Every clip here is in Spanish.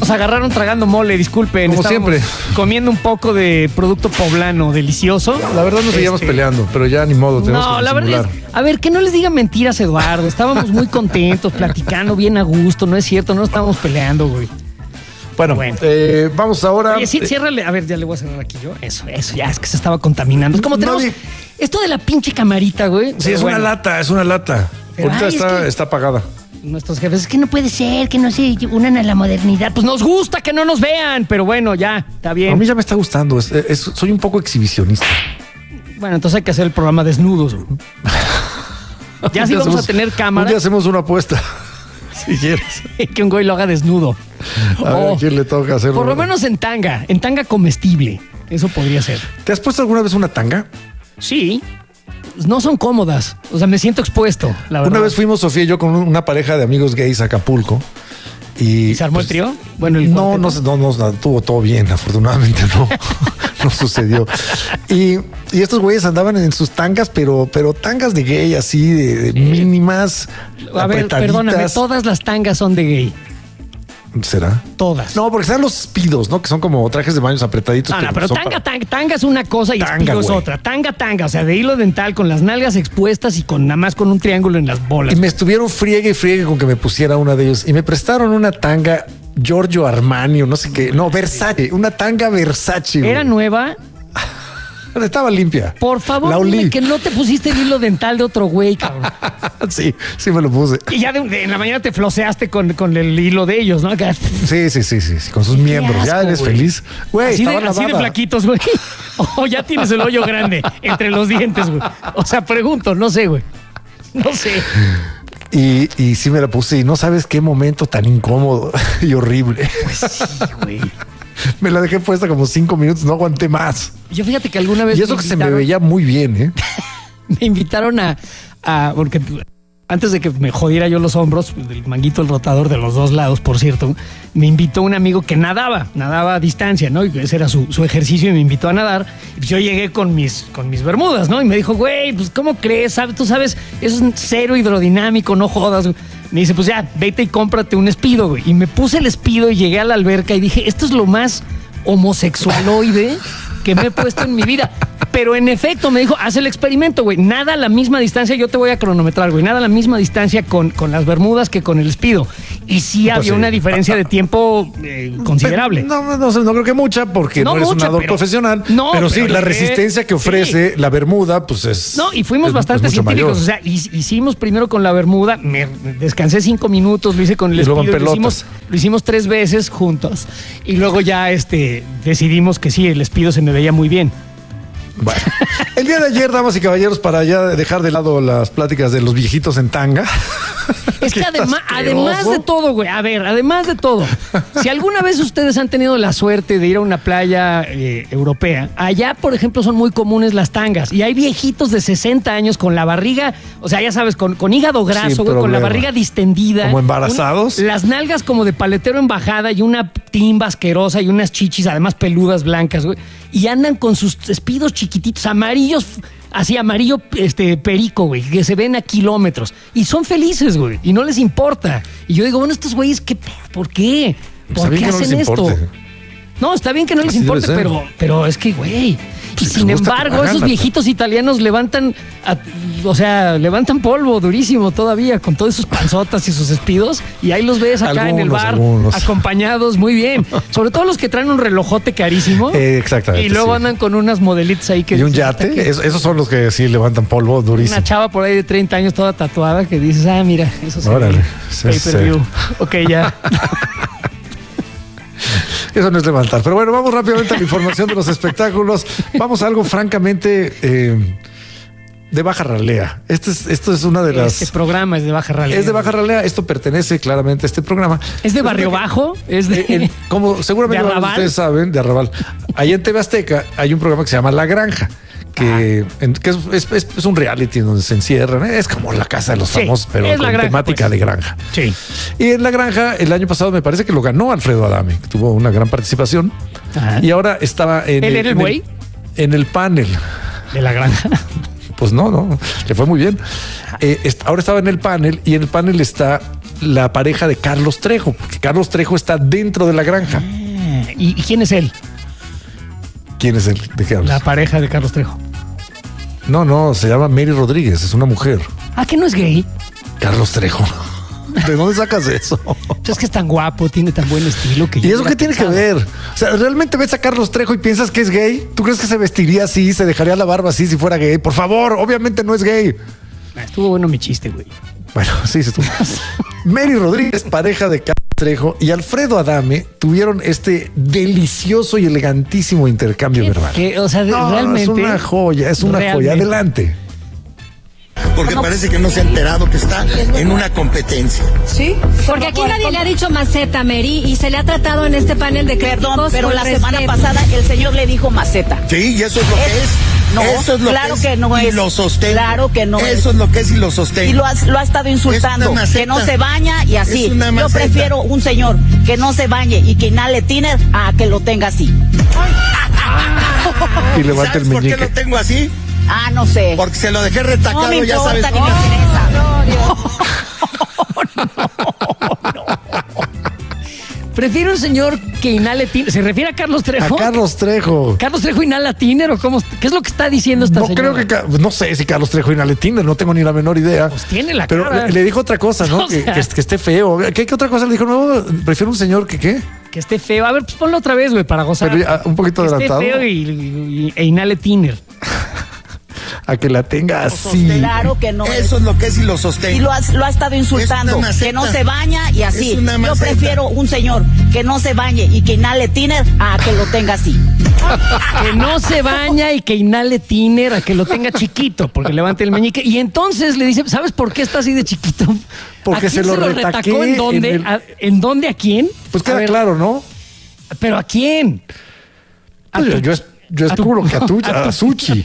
nos agarraron tragando mole, disculpen. Como siempre. Comiendo un poco de producto poblano delicioso. La verdad nos seguíamos peleando, pero ya ni modo, tenemos que la verdad es, a ver, que no les digan mentiras, Eduardo. Estábamos muy contentos, platicando bien a gusto, no es cierto, no estábamos peleando, güey. Bueno. Vamos ahora. Oye, sí, ciérrale. A ver, ya le voy a cerrar aquí yo. Eso, ya es que se estaba contaminando. Es como tenemos esto de la pinche camarita, güey. Sí, es una lata. Pero, ahorita está apagada. Nuestros jefes, es que no puede ser que no se unan a la modernidad. Pues nos gusta que no nos vean, pero bueno, ya, está bien. A mí ya me está gustando. Soy un poco exhibicionista. Bueno, entonces hay que hacer el programa desnudos. Ya sí vamos a tener cámara. Un día hacemos una apuesta. Si quieres. Que un güey lo haga desnudo. A ver, ¿quién le toca hacerlo? Por lo menos en tanga comestible. Eso podría ser. ¿Te has puesto alguna vez una tanga? Sí. No son cómodas. O sea, me siento expuesto, la verdad. Una vez fuimos, Sofía y yo, con una pareja de amigos gays a Acapulco. ¿Y se armó el trío? Bueno, no, estuvo todo bien, afortunadamente no sucedió. Y estos güeyes andaban en sus tangas, pero tangas de gay, así, de mínimas. A ver, perdóname, todas las tangas son de gay. ¿Será? Todas. No, porque están los speedos, ¿no? Que son como trajes de baños apretaditos. Pero tanga es una cosa y speedo es otra. Tanga, o sea, de hilo dental con las nalgas expuestas y nada más con un triángulo en las bolas. Y me estuvieron friegue con que me pusiera una de ellos. Y me prestaron una tanga Giorgio Armani o no sé qué. No, Versace. Una tanga Versace. ¿Era nueva? Estaba limpia. Por favor, dime que no te pusiste el hilo dental de otro güey, cabrón. Sí me lo puse. Y ya en la mañana te floseaste con el hilo de ellos, ¿no? Sí, con sus miembros. Asco, ya eres feliz. Güey, así de flaquitos, güey. O ya tienes el hoyo grande entre los dientes, güey. O sea, pregunto, no sé, güey. No sé. Y sí me la puse y no sabes qué momento tan incómodo y horrible. Pues sí, güey. Me la dejé puesta como 5 minutos, no aguanté más. Yo fíjate que alguna vez. Y eso que se me veía muy bien, ¿eh? Me invitaron porque antes de que me jodiera yo los hombros, el manguito, el rotador de los dos lados, por cierto, me invitó un amigo que nadaba a distancia, ¿no? Y ese era su ejercicio y me invitó a nadar. Y pues yo llegué con mis bermudas, ¿no? Y me dijo, güey, pues ¿cómo crees? Tú sabes, eso es cero hidrodinámico, no jodas. Me dice, pues ya, vete y cómprate un Speedo, güey. Y me puse el Speedo y llegué a la alberca y dije, esto es lo más homosexualoide que me he puesto en mi vida. Pero en efecto me dijo, haz el experimento, güey. Nada a la misma distancia, yo te voy a cronometrar, güey. Nada a la misma distancia con las bermudas que con el Speedo. Y sí había una diferencia de tiempo considerable. No creo que mucha, porque no eres un nadador profesional. Pero sí, la resistencia que ofrece la bermuda, pues es. No, y fuimos bastante científicos. O sea, hicimos primero con la bermuda, me descansé 5 minutos, lo hice con el Speedo. Lo hicimos 3 veces juntos. Y luego ya decidimos que sí, el Speedo se me veía muy bien. Bueno, el día de ayer, damas y caballeros, para ya dejar de lado las pláticas de los viejitos en tanga. Es que además de todo, güey, además de todo, si alguna vez ustedes han tenido la suerte de ir a una playa europea, allá, por ejemplo, son muy comunes las tangas y hay viejitos de 60 años con la barriga, o sea, ya sabes, con hígado graso, güey, con la barriga distendida. Como embarazados. Las nalgas como de paletero en bajada y una timba asquerosa y unas chichis, además peludas blancas, güey, y andan con sus Speedos chiquititos, amarillos, así amarillo perico, güey, que se ven a kilómetros. Y son felices, güey, y no les importa. Y yo digo, bueno, estos güeyes, ¿por qué? ¿Por qué hacen esto? No, está bien que no les importe, pero es que, güey. Y sin embargo, esos viejitos italianos levantan polvo durísimo todavía con todas sus panzotas y sus Speedos. Y ahí los ves acá en el bar, acompañados muy bien. Sobre todo los que traen un relojote carísimo. Exactamente. Y luego andan con unas modelitas ahí que. Y un yate. Esos son los que sí levantan polvo durísimo. Una chava por ahí de 30 años toda tatuada que dices, mira, eso sí. Órale. Pay-per-view. Ok, ya. Eso no es levantar. Pero bueno, vamos rápidamente a la información de los espectáculos. Vamos a algo francamente de baja ralea. Esto es una de las. Este programa es de baja ralea. Es de baja ralea. Esto pertenece claramente a este programa. ¿Es de Barrio Bajo? Es de. Como seguramente ustedes saben, de Arrabal. Ahí en TV Azteca hay un programa que se llama La Granja. Que es un reality donde se encierran. Es como La Casa de los Famosos, pero con granja, temática de granja. Sí. Y en La Granja, el año pasado me parece que lo ganó Alfredo Adame, que tuvo una gran participación. Ajá. Y ahora estaba en ¿Él era el güey? En el panel. ¿De La Granja? Pues no, le fue muy bien. Ahora estaba en el panel y en el panel está la pareja de Carlos Trejo, porque Carlos Trejo está dentro de La Granja. ¿Y quién es él? ¿Quién es él? ¿De qué hablas? La pareja de Carlos Trejo. No, se llama Mary Rodríguez, es una mujer. ¿Ah, que no es gay? Carlos Trejo. ¿De dónde sacas eso? Es que es tan guapo, tiene tan buen estilo que... ¿Y eso qué tiene que ver? O sea, ¿realmente ves a Carlos Trejo y piensas que es gay? ¿Tú crees que se vestiría así, se dejaría la barba así si fuera gay? Por favor, obviamente no es gay. Estuvo bueno mi chiste, güey. Bueno, sí, estuvo. Mary Rodríguez, pareja de Carlos Trejo, y Alfredo Adame tuvieron este delicioso y elegantísimo intercambio verbal. O sea, realmente... Es una joya, joya. Adelante. Porque parece que no se ha enterado que está en una competencia. ¿Sí? Porque aquí nadie le ha dicho maceta, Mary, y se le ha tratado en este panel de críticos. Perdón, pero la semana pasada el señor le dijo maceta. Sí, y eso es lo que es. No, eso es lo claro que no es. Y lo sostengo. Claro que no eso es lo que es y lo sostengo. Y lo ha estado insultando. Que no se baña y así. Yo prefiero un señor que no se bañe y que inhale tiner a que lo tenga así. Y levanta el meñique. ¿Por qué lo tengo así? No sé. Porque se lo dejé retacado, no me ya importa, sabes. Ni me interesa. No. Prefiero un señor que inhale tiner. ¿Se refiere a Carlos Trejo? A Carlos Trejo. ¿Carlos Trejo inhala tiner o cómo? ¿Qué es lo que está diciendo esta señora? Creo que... No sé si Carlos Trejo inhala tiner, no tengo ni la menor idea. Pues tiene la Pero cara. le dijo otra cosa, ¿no? Que esté feo. ¿Qué otra cosa le dijo? No, prefiero un señor que ¿qué? Que esté feo. A ver, pues ponlo otra vez, güey, para gozar. Pero ya, un poquito adelantado. Que esté feo e inhale tiner. A que la tenga así. Claro que no. Eso es lo que es y lo sostengo. Y lo ha estado insultando. Que no se baña y así. Yo prefiero un señor que no se bañe y que inhale tiner a que lo tenga así. Que no se baña y que inhale tiner a que lo tenga chiquito, porque levante el meñique. Y entonces le dice, ¿sabes por qué está así de chiquito? Porque se lo retacó. ¿En dónde? ¿En dónde? ¿A quién? Pues queda claro, ¿no? ¿Pero a quién? Pues yo especulo que a Suchi.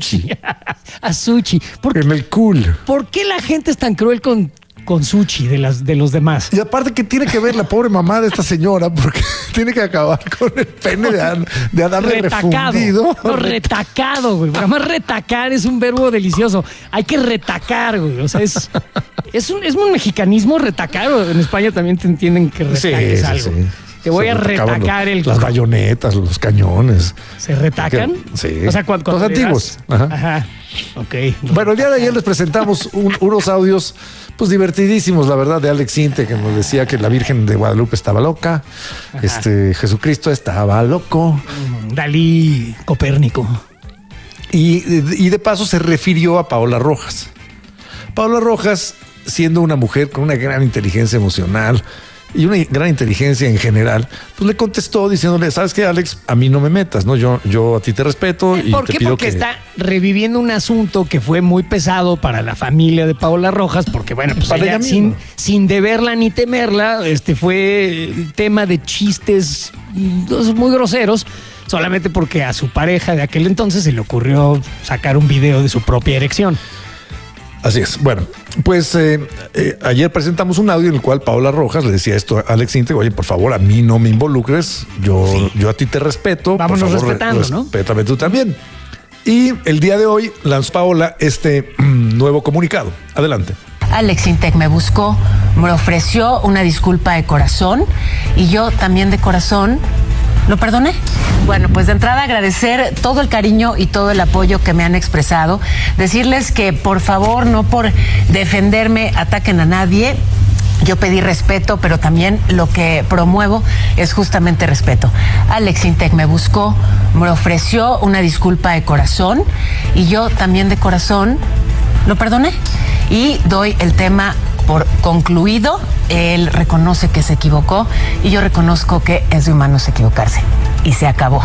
A Suchi. En el cool. ¿Por qué la gente es tan cruel con Suchi de los demás? Y aparte que tiene que ver la pobre mamá de esta señora, porque tiene que acabar con el pene de Adame refundido. No, retacado, güey. Además, retacar es un verbo delicioso. Hay que retacar, güey. O sea, es un mexicanismo retacar. En España también te entienden que retaques algo. Sí. Te voy a retacar las bayonetas, los cañones. ¿Se retacan? Sí. O sea, cuando los antiguos. Ajá. Ok. Bueno, el día de ayer les presentamos unos audios pues divertidísimos, la verdad, de Alex Inte, que nos decía que la Virgen de Guadalupe estaba loca. Jesucristo estaba loco. Dalí, Copérnico. Y de paso se refirió a Paola Rojas. Paola Rojas, siendo una mujer con una gran inteligencia emocional y una gran inteligencia en general, pues le contestó diciéndole, ¿sabes qué, Alex? A mí no me metas, ¿no? Yo a ti te respeto y te pido Porque está reviviendo un asunto que fue muy pesado para la familia de Paola Rojas, porque bueno, pues para ella sin deberla ni temerla, fue tema de chistes muy groseros, solamente porque a su pareja de aquel entonces se le ocurrió sacar un video de su propia erección. Así es. Bueno, pues ayer presentamos un audio en el cual Paola Rojas le decía esto a Alex Inte, oye, por favor, a mí no me involucres, yo a ti te respeto. Vámonos por favor, respetando, ¿no? Respétame tú también. Y el día de hoy lanzó Paola este nuevo comunicado. Adelante. Alex Intec me buscó, me ofreció una disculpa de corazón y yo también de corazón lo perdoné. Bueno, pues de entrada agradecer todo el cariño y todo el apoyo que me han expresado. Decirles que por favor, no por defenderme, ataquen a nadie. Yo pedí respeto, pero también lo que promuevo es justamente respeto. Alex Intec me buscó, me ofreció una disculpa de corazón y yo también de corazón lo perdoné. Y doy el tema por concluido. Él reconoce que se equivocó y yo reconozco que es de humanos equivocarse. Y se acabó.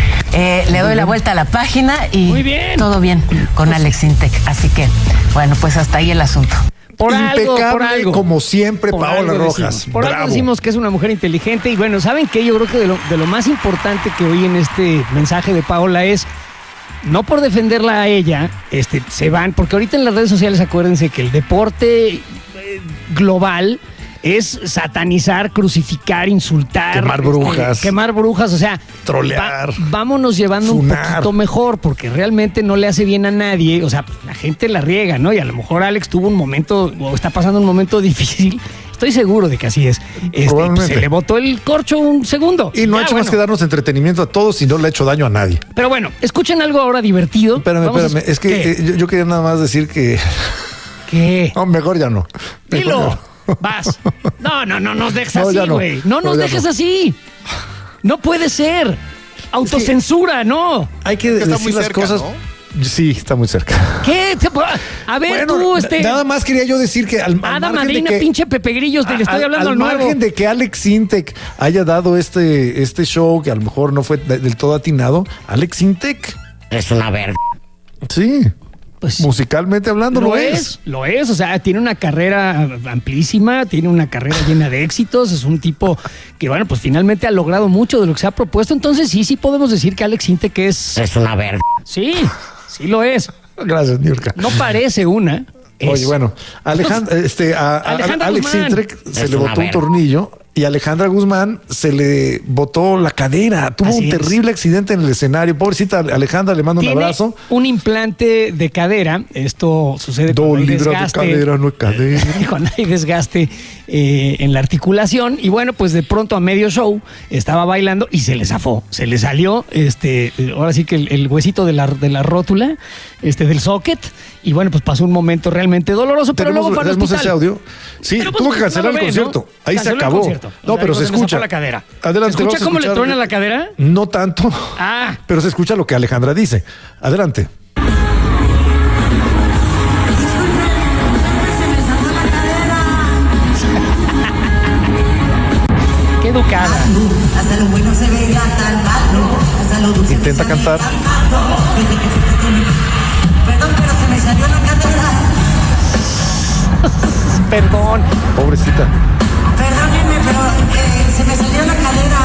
Le doy la vuelta a la página y todo bien con Alex Intec. Así que, bueno, pues hasta ahí el asunto. Por algo, como siempre, Paola Rojas. Por algo decimos que es una mujer inteligente. Y bueno, ¿saben qué? Yo creo que de lo más importante que oí en este mensaje de Paola es, no por defenderla a ella, se van, porque ahorita en las redes sociales acuérdense que el deporte global es satanizar, crucificar, insultar, quemar brujas, o sea, trolear, vámonos llevando funar. Un poquito mejor, porque realmente no le hace bien a nadie, o sea, la gente la riega, ¿no? Y a lo mejor Alex tuvo un momento, o está pasando un momento difícil, Estoy seguro de que así es. Pues se le botó el corcho un segundo. Y no ha hecho más que darnos entretenimiento a todos y no le ha hecho daño a nadie. Pero bueno, escuchen algo ahora divertido. Espérame. Es que yo quería nada más decir que... ¿Qué? No, mejor ya no. Dilo. Vas. No nos dejes así, güey. No nos dejes así. No puede ser. Autocensura, no. Hay que decir las cosas... ¿no? Sí, está muy cerca. ¿Qué? A ver, tú, Nada más quería yo decir que al madrina, pinche Pepe Grillos, le estoy hablando al nuevo. Al margen de que Alex Sintek haya dado este show, que a lo mejor no fue del todo atinado, Alex Sintek es una verga. Sí. Pues, musicalmente hablando, lo es. O sea, tiene una carrera amplísima, tiene una carrera llena de éxitos. Es un tipo que, bueno, pues finalmente ha logrado mucho de lo que se ha propuesto. Entonces, sí podemos decir que Alex Sintek es una verga. Sí lo es. Gracias, Niurka. No parece una. Oye, bueno, Alex Sintek se le botó un tornillo y a Alejandra Guzmán se le botó la cadera. Tuvo un terrible accidente en el escenario. Pobrecita Alejandra, le mando un abrazo. Un implante de cadera. Esto sucede cuando hay desgaste. De cadera, no es cadera. Cuando hay desgaste en la articulación. Y bueno, pues de pronto a medio show estaba bailando y se le zafó. Se le salió, ahora sí que el huesito de la rótula, del socket. Y bueno, pues pasó un momento realmente doloroso, pero luego fue al hospital. Ese audio? Sí, pero tuvo que cancelar el concierto. ¿No? Ahí se acabó. No, pero se escucha. La cadera. Adelante. ¿Se escucha cómo le truena la cadera? No tanto. Pero se escucha lo que Alejandra dice. Adelante. Qué educada. Hasta lo bueno se ve tan malo. Intenta cantar. Perdón, pero se me salió la cadera. Perdón. Pobrecita. Perdónenme, pero se me salió la cadera.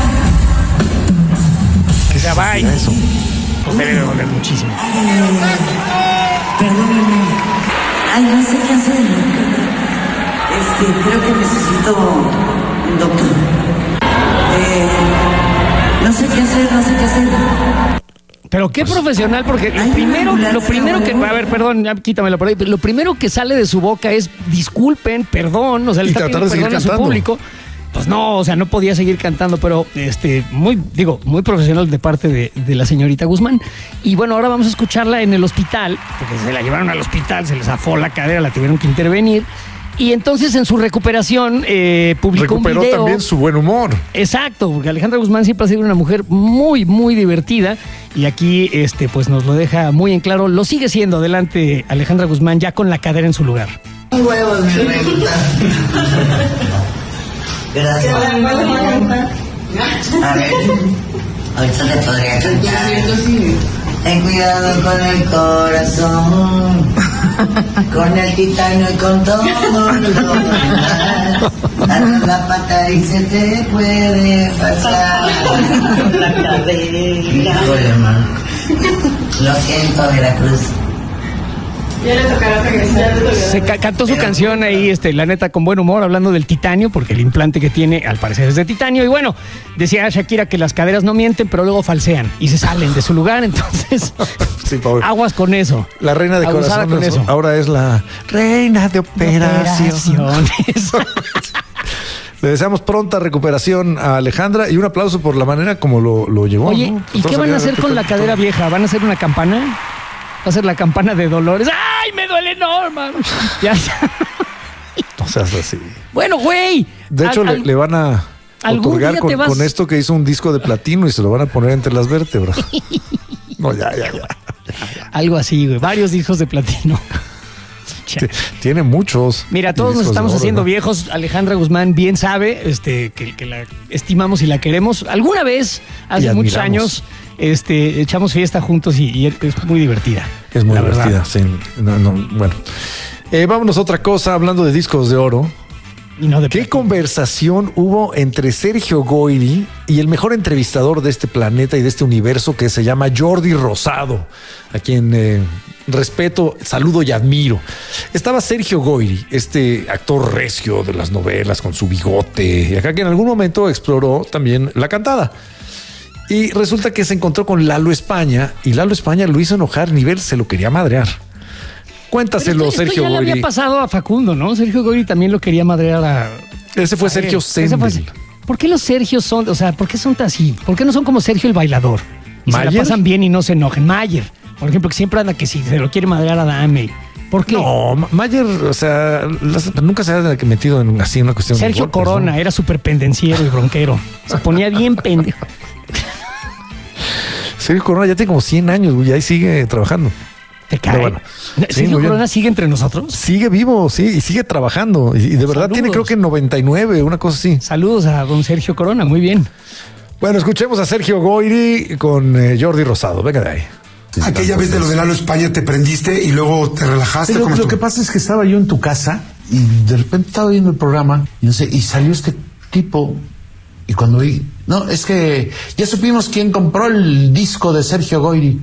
Que se vaya. Eso. Pues debe doler muchísimo. Perdónenme. Ay, no sé qué hacer. Creo que necesito un doctor. No sé qué hacer. Pero qué profesional, porque lo primero que... A ver, perdón, ya quítamelo por ahí. Lo primero que sale de su boca es disculpen, perdón, o sea, le está pidiendo perdón a su público. Pues no, o sea, no podía seguir cantando, pero muy profesional de parte de la señorita Guzmán. Y bueno, ahora vamos a escucharla en el hospital, porque se la llevaron al hospital, se le zafó la cadera, la tuvieron que intervenir. Y entonces en su recuperación publicó un video. Recuperó también su buen humor. Exacto, porque Alejandra Guzmán siempre ha sido una mujer muy, muy divertida. Y aquí pues nos lo deja muy en claro. Lo sigue siendo. Adelante, Alejandra Guzmán, ya con la cadera en su lugar. Huevos, mi reina. Gracias. A ver, ahorita te podría cantar. Ten cuidado con el corazón, con el titanio y con todo. Dale la pata y se te puede pasar la cadera. Híjole, hermano. Lo siento, Veracruz. Ya le tocará regresar. Se cantó su canción ahí, la neta, con buen humor, hablando del titanio, porque el implante que tiene, al parecer, es de titanio. Y bueno, decía Shakira que las caderas no mienten, pero luego falsean y se salen de su lugar. Entonces, sí, aguas con eso. La reina de corazones ahora es la reina de operaciones. Le deseamos pronta recuperación a Alejandra y un aplauso por la manera como lo llevó. Oye, ¿no? ¿Y qué van a hacer con la cadera vieja? ¿Van a hacer una campana? Va a ser la campana de Dolores. ¡Ay, me duele enorme! Ya. No seas así. Bueno, güey. De hecho, le van a otorgar con esto que hizo un disco de platino y se lo van a poner entre las vértebras. No, ya. Algo así, güey. Varios discos de platino. Tiene muchos. Mira, todos nos estamos haciendo viejos. Alejandra Guzmán bien sabe que la estimamos y la queremos. Alguna vez, hace muchos años, echamos fiesta juntos y es muy divertida. Es muy divertida, sí. Bueno. Vámonos a otra cosa, hablando de discos de oro. ¿Qué conversación hubo entre Sergio Goyri y el mejor entrevistador de este planeta y de este universo, que se llama Jordi Rosado, a quien respeto, saludo y admiro? Estaba Sergio Goyri, este actor recio de las novelas con su bigote, y acá que en algún momento exploró también la cantada. Y resulta que se encontró con Lalo España, y Lalo España lo hizo enojar, nivel se lo quería madrear. Cuéntaselo, Sergio Goyri. Esto ya le había pasado a Facundo, ¿no? Sergio Goyri también lo quería madrear Ese fue Sergio Sendel. ¿Por qué los Sergios son, o sea, por qué son así? ¿Por qué no son como Sergio el bailador? Y se la pasan bien y no se enojen. Mayer, por ejemplo, que siempre anda que si se lo quiere madrear a Dame. ¿Por qué? No, Mayer, o sea, nunca se ha metido en así una cuestión. Sergio de golpes, Corona, ¿no? Era súper pendenciero y bronquero. Se ponía bien pendejo. Sergio Corona ya tiene como 100 años, güey, y ahí sigue trabajando. ¿Te cae? Bueno, ¿Sergio Corona sigue entre nosotros? Sigue vivo, sí, y sigue trabajando. Y de verdad tiene, creo que 99, una cosa así. Saludos a don Sergio Corona, muy bien. Bueno, escuchemos a Sergio Goyri con Jordi Rosado. Venga de ahí. Aquella vez de lo de Lalo España te prendiste y luego te relajaste. Pero lo que pasa es que estaba yo en tu casa y de repente estaba viendo el programa y, no sé, y salió este tipo y cuando vi, no, es que ya supimos quién compró el disco de Sergio Goyri.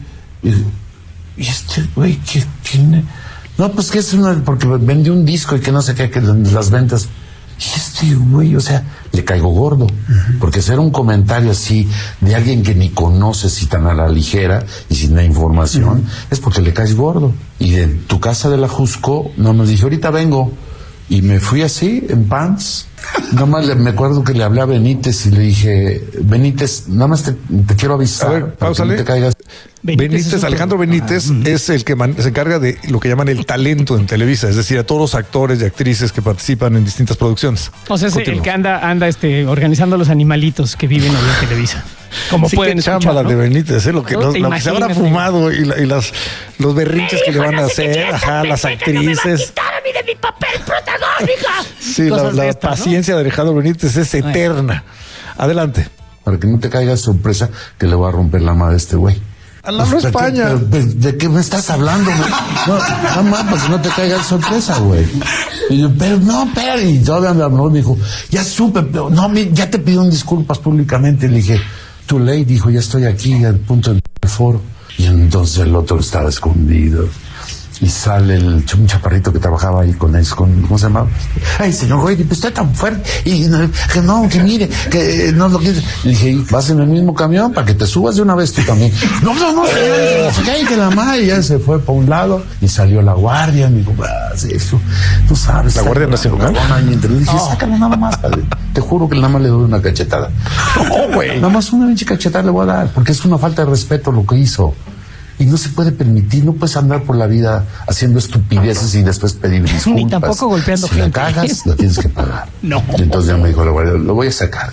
Y este güey, ¿qué tiene? No, pues que es porque vendió un disco y que no sé qué, que las ventas. Y este güey, o sea, le caigo gordo. Porque hacer un comentario así de alguien que ni conoces y tan a la ligera y sin la información, es porque le caes gordo. Y de tu casa de la Jusco, no nos dije, ahorita vengo. Y me fui así, en pants. Nada más me acuerdo que le hablé a Benítez y le dije, Benítez, nada más te quiero avisar. A ver, páusale. No te caigas. Benítez, Alejandro Benítez es el que se encarga de lo que llaman el talento en Televisa, es decir, a todos los actores y actrices que participan en distintas producciones. O sea, es el que anda organizando los animalitos que viven ahí en Televisa. Como sí, pueden escuchar, ¿no? De Benítez, lo que se habrá fumado y los berrinches que le van a hacer, las actrices. De mi papel protagónico. Sí, la paciencia de Alejandro Benítez es eterna. Adelante. Para que no te caiga sorpresa que le voy a romper la madre a este güey. A Lalo España. ¿De qué me estás hablando? No, nada más para que no te caiga sorpresa, güey. Y yo, pero y todavía me habló, me dijo, ya supe, pero no, ya te pido disculpas públicamente. Le dije, too late, dijo, ya estoy aquí al punto del foro. Y entonces el otro estaba escondido. Y sale un chaparrito que trabajaba ahí con él, ¿cómo se llama? Ay, señor Goyri, pues está tan fuerte. Y que mire, que no lo quiere. Le dije, vas en el mismo camión para que te subas de una vez tú también. No, señor, que la madre ya se fue para un lado y salió la guardia. Me dijo, eso, tú sabes. La Guardia Nacional. Y le dije, sácalo nada más, padre. Te juro que nada más le doy una cachetada. No, güey. Nada más una pinche cachetada le voy a dar, porque es una falta de respeto lo que hizo. Y no se puede permitir, no puedes andar por la vida haciendo estupideces y después pedir disculpas. Ni tampoco golpeando gente. Si la cagas, la tienes que pagar. No. Y entonces ya me dijo la guardia, lo voy a sacar,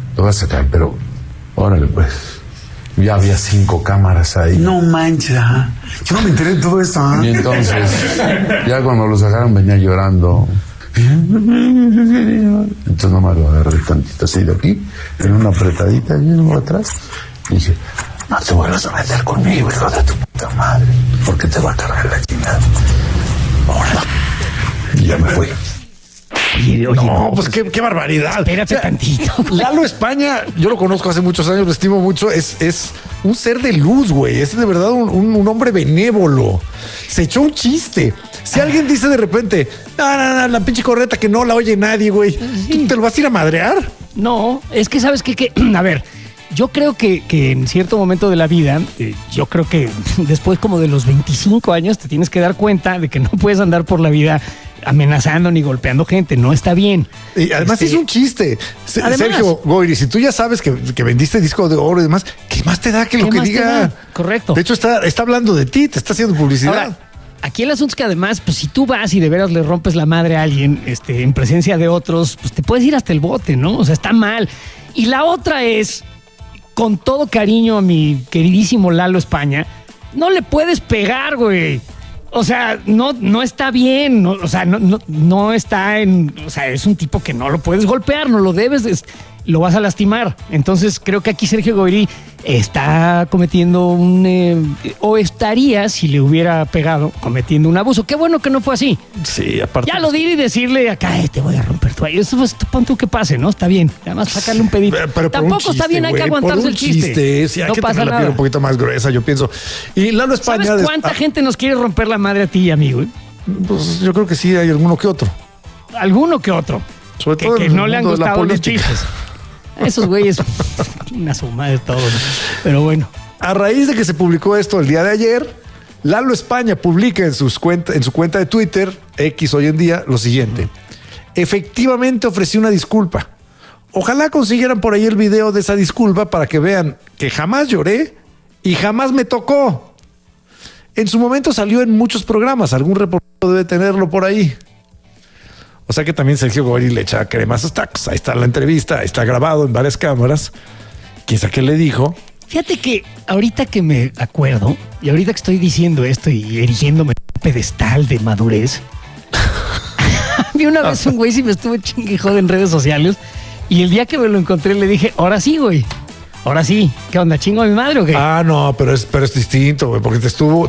pero órale pues. Ya había 5 cámaras ahí. No manches, yo no me enteré de todo esto. Y entonces, ya cuando lo sacaron venía llorando. Entonces nomás lo agarré tantito así de aquí, en una apretadita y uno atrás. Y dije, no te vuelvas a meter conmigo, hijo de tu puta madre, porque te va a cargar la chingada. Ahora. Y ya me fui. Oye, no, pues qué barbaridad. Espérate tantito. Lalo España, yo lo conozco hace muchos años, lo estimo mucho. Es un ser de luz, güey. Es de verdad un hombre benévolo. Se echó un chiste. Si alguien dice de repente, no, la pinche corneta que no la oye nadie, güey, ¿tú te lo vas a ir a madrear? No, es que sabes que a ver. Yo creo que en cierto momento de la vida, yo creo que después como de los 25 años te tienes que dar cuenta de que no puedes andar por la vida amenazando ni golpeando gente, no está bien. Y además es un chiste. Además, Sergio Goyri, si tú ya sabes que vendiste disco de oro y demás, ¿qué más te da que lo que diga? Correcto. De hecho está hablando de ti, te está haciendo publicidad. Ahora, aquí el asunto es que además, pues si tú vas y de veras le rompes la madre a alguien, en presencia de otros, pues te puedes ir hasta el bote, ¿no? O sea, está mal. Y la otra es, con todo cariño a mi queridísimo Lalo España, no le puedes pegar, güey. O sea, no está bien, no está en... O sea, es un tipo que no lo puedes golpear, no lo debes, lo vas a lastimar. Entonces creo que aquí Sergio Goyri está cometiendo o estaría, si le hubiera pegado, cometiendo un abuso. Qué bueno que no fue así. Sí, aparte. Ya lo diré y decirle acá, te voy a romper tu... Eso pues pon tú que pase, ¿no? Está bien. Además, sacarle un pedito. Pero tampoco chiste, está bien, hay que aguantarse el chiste. Sí, hay no que tener la piel un poquito más gruesa, yo pienso. Y Lalo España... ¿Sabes cuánta gente nos quiere romper la madre a ti y a mí, güey? Pues yo creo que sí, hay alguno que otro. Alguno que otro. Sobre todo que no le han gustado los chistes. Esos güeyes, una suma de todo. Pero bueno. A raíz de que se publicó esto el día de ayer, Lalo España publica en su cuenta de Twitter, X hoy en día, lo siguiente. efectivamente ofrecí una disculpa. Ojalá consiguieran por ahí el video de esa disculpa para que vean que jamás lloré y jamás me tocó. En su momento salió en muchos programas, algún reportero debe tenerlo por ahí. O sea que también Sergio Goyri le echa crema a sus tacos. Ahí está la entrevista, ahí está grabado en varias cámaras. ¿Quién sabe qué le dijo? Fíjate que ahorita que me acuerdo, y ahorita que estoy diciendo esto y erigiéndome un pedestal de madurez, vi una vez un güey si me estuvo chingue y jode en redes sociales, y el día que me lo encontré le dije, ahora sí, güey. Ahora sí, ¿qué onda? ¿Chingo a mi madre o qué? Ah, no, pero es distinto, güey, porque te estuvo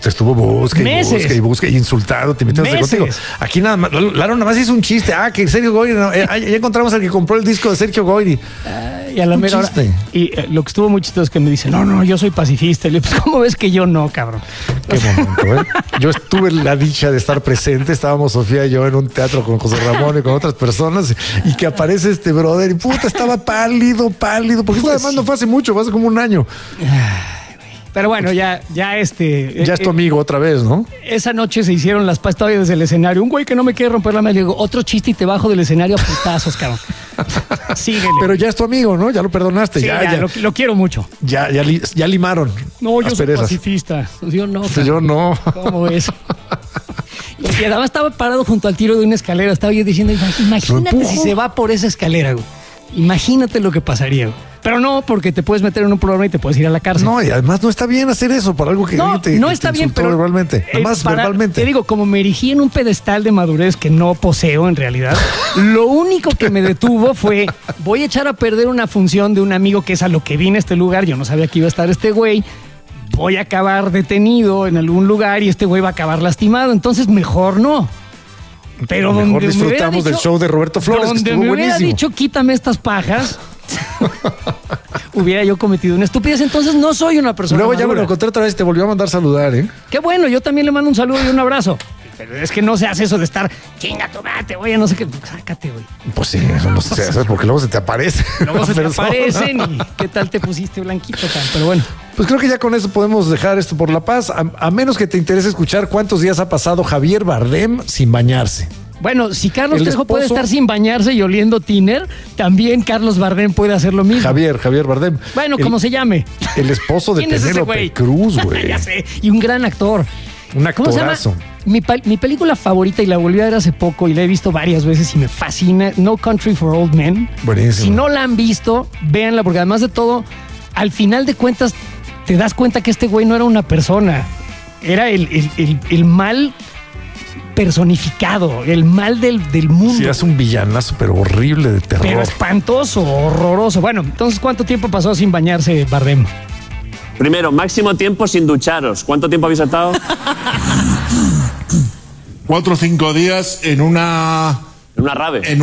busque y insultado, te metiste contigo. Aquí nada más, Laro nada más hizo un chiste. Ah, que Sergio Goyri, ya encontramos al que compró el disco de Sergio Goyri. Y a la mera hora. Y lo que estuvo muy chistoso es que me dice, no, yo soy pacifista. Y le digo, pues, ¿cómo ves que yo no, cabrón? Qué momento, ¿eh? Yo tuve la dicha de estar presente, estábamos Sofía y yo en un teatro con José Ramón y con otras personas, y que aparece este brother, y puta, estaba pálido, porque pues además no fue hace mucho, fue hace como un año. Pero bueno, ya Ya es tu amigo otra vez, ¿no? Esa noche se hicieron las pastoras desde el escenario. Un güey que no me quiere romper la madre. Le digo, otro chiste y te bajo del escenario a putazos, cabrón. Síguele. Pero ya es tu amigo, ¿no? Ya lo perdonaste. Sí, ya. Lo quiero mucho. Ya limaron. No, yo soy pacifista. Yo no. Cabrón. Yo no. ¿Cómo es? Y además estaba parado junto al tiro de una escalera. Estaba yo diciendo, imagínate si se va por esa escalera, güey. Imagínate lo que pasaría, güey. Pero no, porque te puedes meter en un programa y te puedes ir a la cárcel. No, y además no está bien hacer eso para algo que no está bien, pero verbalmente. Además, verbalmente. Te digo, como me erigí en un pedestal de madurez que no poseo en realidad, lo único que me detuvo fue, voy a echar a perder una función de un amigo que es a lo que vine a este lugar. Yo no sabía que iba a estar este güey. Voy a acabar detenido en algún lugar y este güey va a acabar lastimado. Entonces, mejor no. Pero mejor disfrutamos del show de Roberto Flores, que estuvo buenísimo. Donde me hubiera dicho, quítame estas pajas, hubiera yo cometido una estupidez. Entonces no soy una persona Luego madura. Ya me lo encontré otra vez y te volvió a mandar saludar, ¿eh? Qué bueno, yo también le mando un saludo y un abrazo. Pero es que no se hace eso de estar, chinga tu mate, oye, no sé qué, sácate, güey. Pues sí, eso no se hace porque luego se te aparece. Luego se te aparecen y qué tal te pusiste blanquito, pero bueno. Pues creo que ya con eso podemos dejar esto por la paz, a menos que te interese escuchar cuántos días ha pasado Javier Bardem sin bañarse. Bueno, si Carlos Trejo puede estar sin bañarse y oliendo tiner, también Carlos Bardem puede hacer lo mismo. Javier Bardem. Bueno, como se llame. El esposo de Penélope Cruz, güey. Ya sé, y un gran actor. Un actorazo. Mi película favorita, y la volví a ver hace poco y la he visto varias veces y me fascina, No Country for Old Men. Buenísimo. Si no la han visto, véanla, porque además de todo, al final de cuentas, te das cuenta que este güey no era una persona. Era el mal personificado, el mal del mundo. Sí, es un villanazo, pero horrible, de terror. Pero espantoso, horroroso. Bueno, entonces, ¿cuánto tiempo pasó sin bañarse Bardem? Primero, máximo tiempo sin ducharos. ¿Cuánto tiempo habéis estado? 4 o 5 días en una... ¿En una rave? En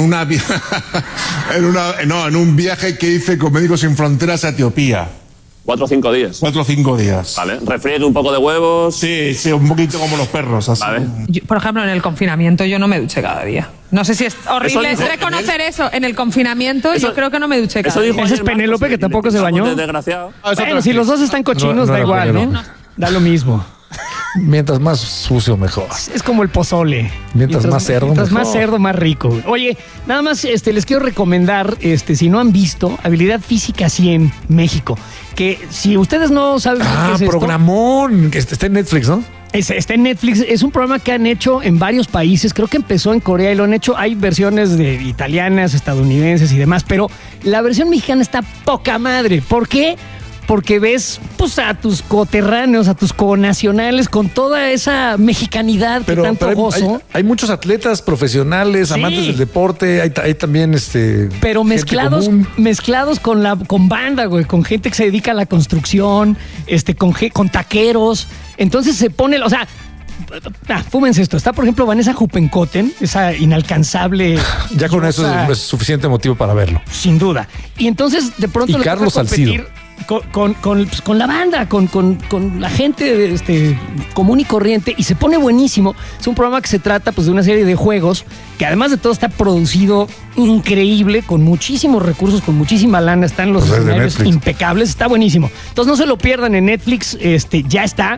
un viaje que hice con Médicos Sin Fronteras a Etiopía. 4 o 5 días. 4 o 5 días. Vale. Refriegue un poco de huevos. Sí, un poquito como los perros. Así. Vale. Yo, por ejemplo, en el confinamiento yo no me duché cada día. No sé si es horrible reconocer eso. En el confinamiento yo creo que no me duché cada día. Ese es Penélope que tampoco se bañó. Desgraciado. Bueno, si los dos están cochinos, da igual, ¿no? Da lo mismo. Mientras más sucio, mejor. Es como el pozole. Mientras más cerdo, mientras mejor. más cerdo, más rico. Oye, nada más les quiero recomendar, si no han visto, Habilidad Física 100 México. Que si ustedes no saben qué es esto, programón, que está en Netflix, ¿no? Está en Netflix. Es un programa que han hecho en varios países. Creo que empezó en Corea y lo han hecho. Hay versiones de italianas, estadounidenses y demás, pero la versión mexicana está poca madre. ¿Por qué? Porque ves pues, a tus coterráneos, a tus connacionales con toda esa mexicanidad que tanto gozo. Hay muchos atletas profesionales, sí, amantes del deporte, hay también pero mezclados con banda, güey, con gente que se dedica a la construcción, con taqueros. Entonces se pone, o sea, fúmense esto. Está, por ejemplo, Vanessa Huppenkotten, esa inalcanzable. Ya con eso es suficiente motivo para verlo. Sin duda. Y entonces, de pronto, y Carlos Salcido. Con la banda, con la gente común y corriente, y se pone buenísimo. Es un programa que se trata pues de una serie de juegos que además de todo está producido increíble, con muchísimos recursos, con muchísima lana. Están los escenarios impecables, está buenísimo. Entonces no se lo pierdan en Netflix, ya está.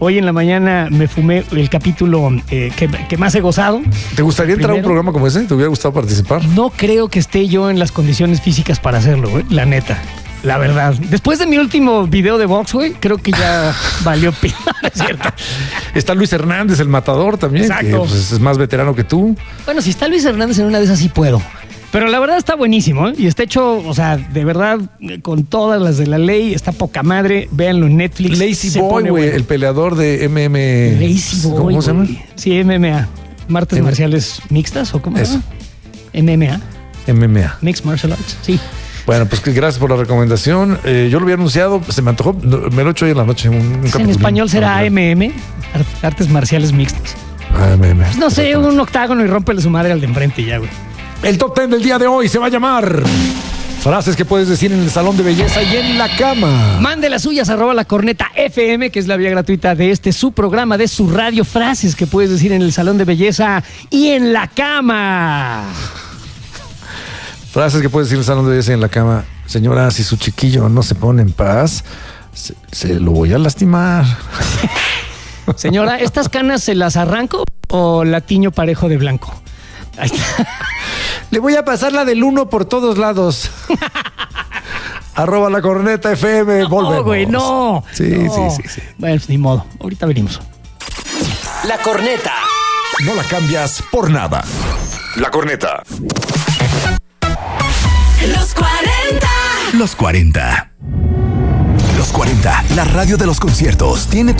Hoy en la mañana me fumé el capítulo que más he gozado. ¿Te gustaría entrar a un programa como ese? ¿Te hubiera gustado participar? No creo que esté yo en las condiciones físicas para hacerlo, la neta. La verdad. Después de mi último video de box, güey, creo que ya valió pena, ¿cierto? Está Luis Hernández, el matador también. Exacto. Que pues, es más veterano que tú. Bueno, si está Luis Hernández en una de esas, sí puedo. Pero la verdad está buenísimo, ¿eh? Y está hecho, o sea, de verdad, con todas las de la ley. Está poca madre. Véanlo en Netflix. Lazy Boy, güey, el peleador de MMA. Lazy Boy. ¿Cómo se llama? Sí, MMA. Martes marciales mixtas, ¿o cómo se llama? MMA. Mixed Martial Arts, sí. Bueno, pues gracias por la recomendación. Yo lo había anunciado, se me antojó, me lo he hecho hoy en la noche. En español será AMM, Artes Marciales Mixtas. AMM. Pues no sé, un octágono y rómpele su madre al de enfrente ya, güey. El top 10 del día de hoy se va a llamar frases que puedes decir en el salón de belleza y en la cama. Mande las suyas, @lacorneta_FM, que es la vía gratuita de su programa, de su radio. Frases que puedes decir en el salón de belleza y en la cama. Frases que puedes decir en el salón de belleza y en la cama. Señora, si su chiquillo no se pone en paz, se lo voy a lastimar. Señora, ¿estas canas se las arranco o la tiño parejo de blanco? Ahí está. Le voy a pasar la del 1 por todos lados. @lacorneta_FM. Volvemos. No, güey, no. Sí. Bueno, pues ni modo. Ahorita venimos. La Corneta. No la cambias por nada. La Corneta. Los 40. Los 40. Los 40, la radio de los conciertos, tiene tu